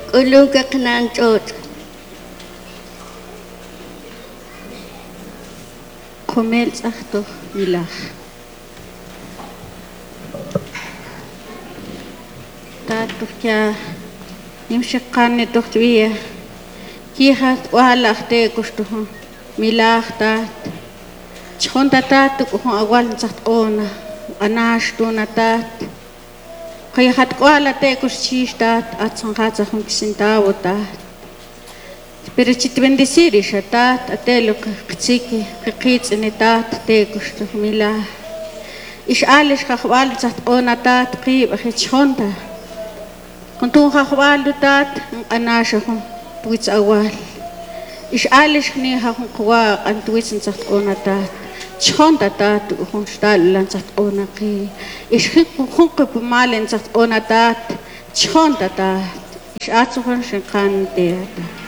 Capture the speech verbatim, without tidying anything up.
Uluga kanan jod. Komel tsahto milah. Tatuk ya nimshakkan netok tuya. Kihat wala te kustuh milah tat. Chonta tatuk ho awal tsat ona anash tu natat. Kaya hat wala te kustish tat at sangkatsa hum kisintawo tat. Pero chit bendeciri shatat atelo ktsiki kits enitat te kustuh milah. Ish alish kakhwal tsat ona tat qib chonta. Kuntung kakhwal tat anash hum tuits awal. Ish alish ni hakun kwa antuits tsat ona tat. Chonta tat hum shtalan tsat ona qi. Ish khun qip malen tsat ona tat. Chonta tat. Ish atsuhun shinkan te tat.